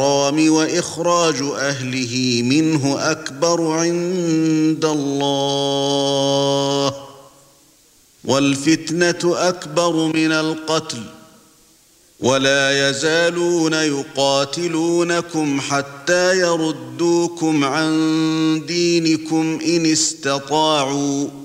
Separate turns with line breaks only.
وإخراج أهله منه أكبر عند الله والفتنة أكبر من القتل ولا يزالون يقاتلونكم حتى يردوكم عن دينكم إن استطاعوا